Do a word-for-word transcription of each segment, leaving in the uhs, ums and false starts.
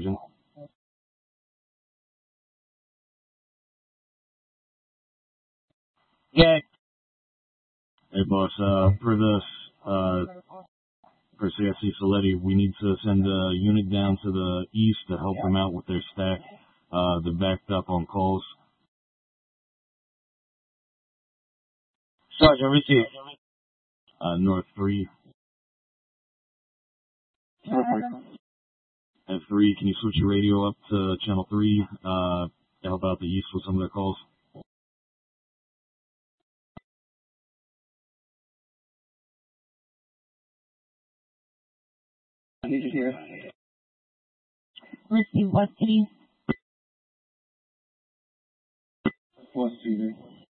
Virgin. Yeah. Hey, boss, uh, for this, uh, for C S C Saletti, we need to send a unit down to the east to help them out with their stack. Uh, they're backed up on calls. Sergeant, receive. Uh, North three. At three, can you switch your radio up to channel three, uh, to help out the east with some of their calls? I need you here. Receive West City. West City.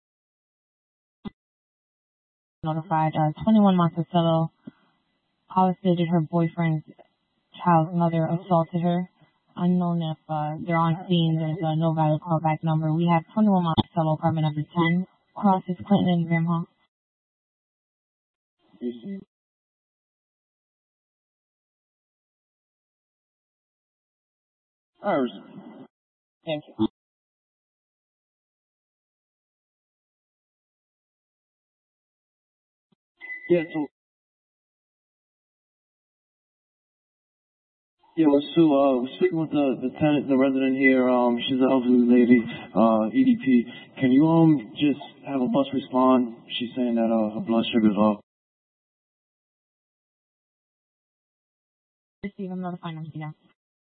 Notified, uh, twenty-one Monticello. Hollis stated her boyfriend's child's mother assaulted her. Unknown if uh, they're on scene. There's uh, no valid callback number. We have twenty-one Monticello, apartment number ten. Crosses Clinton and Graham Hall. Ours. Thank you. Yeah, so, yeah, let's do, uh, we're speaking with the, the tenant, the resident here, um, she's an elderly lady, uh, E D P. Can you, um, just have a bus respond? She's saying that, uh, her blood sugar's off. Receive, I'm notifying them. Yeah.